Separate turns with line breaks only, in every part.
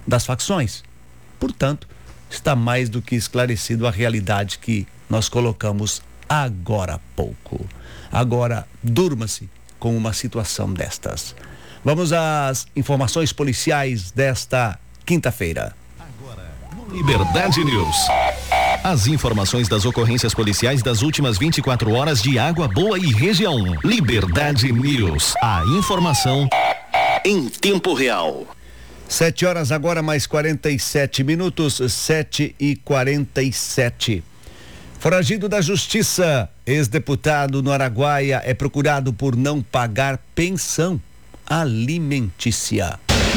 das facções. Portanto, está mais do que esclarecido a realidade que nós colocamos agora há pouco. Agora, durma-se com uma situação destas. Vamos às informações policiais desta quinta-feira.
Agora, no Liberdade News. As informações das ocorrências policiais das últimas 24 horas de Água Boa e região. Liberdade News. A informação em tempo real.
7 horas agora, mais 47 minutos, 7h47. Foragido da Justiça, ex-deputado no Araguaia é procurado por não pagar pensão alimentícia.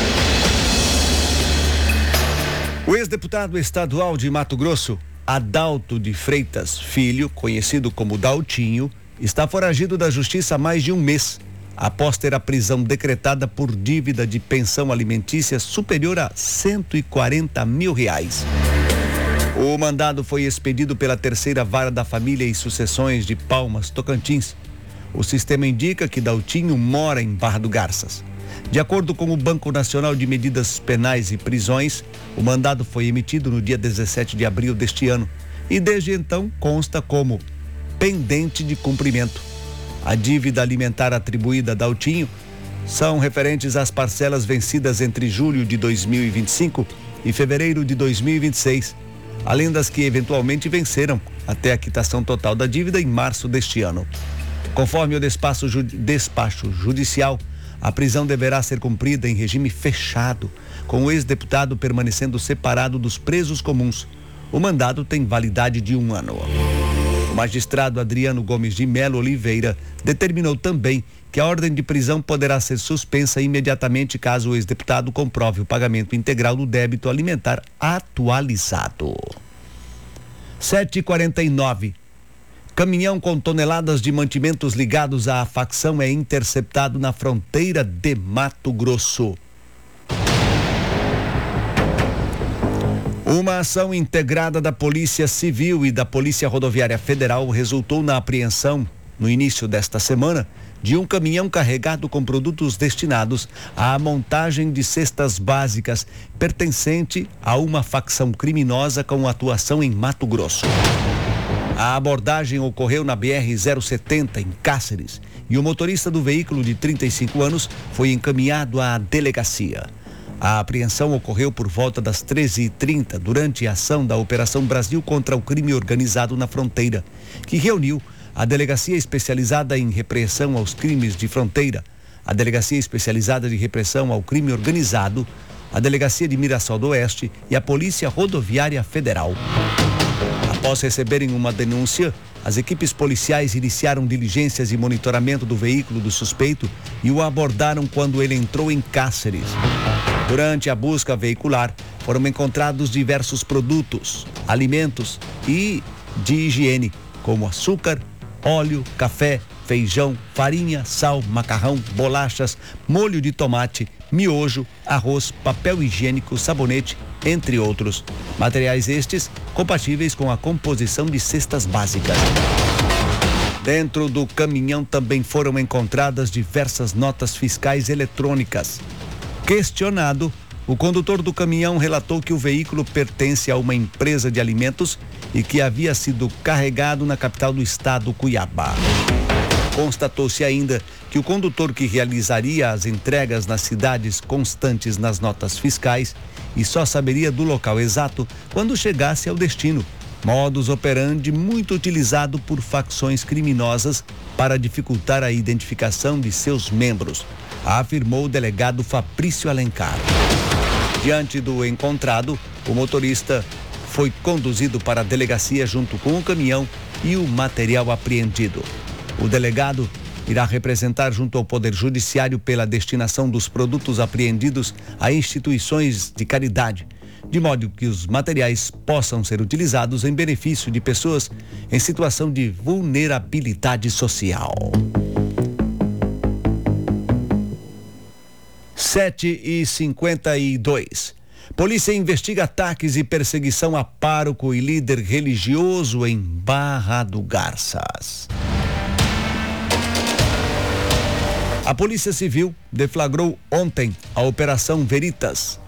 O ex-deputado estadual de Mato Grosso, Adalto de Freitas Filho, conhecido como Daltinho, está foragido da Justiça há mais de um mês, após ter a prisão decretada por dívida de pensão alimentícia superior a R$140 mil. O mandado foi expedido pela Terceira Vara da Família e Sucessões de Palmas, Tocantins. O sistema indica que Daltinho mora em Barra do Garças. De acordo com o Banco Nacional de Medidas Penais e Prisões, o mandado foi emitido no dia 17 de abril deste ano e desde então consta como pendente de cumprimento. A dívida alimentar atribuída a Daltinho são referentes às parcelas vencidas entre julho de 2025 e fevereiro de 2026, além das que eventualmente venceram até a quitação total da dívida em março deste ano. Conforme o despacho judicial, a prisão deverá ser cumprida em regime fechado, com o ex-deputado permanecendo separado dos presos comuns. O mandado tem validade de 1 ano. O magistrado Adriano Gomes de Melo Oliveira determinou também que a ordem de prisão poderá ser suspensa imediatamente caso o ex-deputado comprove o pagamento integral do débito alimentar atualizado. 7h49. Caminhão com toneladas de mantimentos ligados à facção é interceptado na fronteira de Mato Grosso. Uma ação integrada da Polícia Civil e da Polícia Rodoviária Federal resultou na apreensão, no início desta semana, de um caminhão carregado com produtos destinados à montagem de cestas básicas, pertencente a uma facção criminosa com atuação em Mato Grosso. A abordagem ocorreu na BR-070, em Cáceres, e o motorista do veículo, de 35 anos, foi encaminhado à delegacia. A apreensão ocorreu por volta das 13h30, durante a ação da Operação Brasil contra o Crime Organizado na Fronteira, que reuniu a Delegacia Especializada em Repressão aos Crimes de Fronteira, a Delegacia Especializada de Repressão ao Crime Organizado, a Delegacia de Mirassol do Oeste e a Polícia Rodoviária Federal. Após receberem uma denúncia, as equipes policiais iniciaram diligências e monitoramento do veículo do suspeito e o abordaram quando ele entrou em Cáceres. Durante a busca veicular, foram encontrados diversos produtos, alimentos e de higiene, como açúcar, óleo, café, feijão, farinha, sal, macarrão, bolachas, molho de tomate, miojo, arroz, papel higiênico, sabonete, entre outros. Materiais estes compatíveis com a composição de cestas básicas. Dentro do caminhão também foram encontradas diversas notas fiscais eletrônicas. Questionado, o condutor do caminhão relatou que o veículo pertence a uma empresa de alimentos e que havia sido carregado na capital do estado, Cuiabá. Constatou-se ainda que o condutor que realizaria as entregas nas cidades constantes nas notas fiscais e só saberia do local exato quando chegasse ao destino. Modus operandi muito utilizado por facções criminosas para dificultar a identificação de seus membros, afirmou o delegado Fabrício Alencar. Diante do encontrado, o motorista foi conduzido para a delegacia junto com o caminhão e o material apreendido. O delegado irá representar junto ao Poder Judiciário pela destinação dos produtos apreendidos a instituições de caridade, de modo que os materiais possam ser utilizados em benefício de pessoas em situação de vulnerabilidade social. 7h52. Polícia investiga ataques e perseguição a pároco e líder religioso em Barra do Garças. A Polícia Civil deflagrou ontem a Operação Veritas,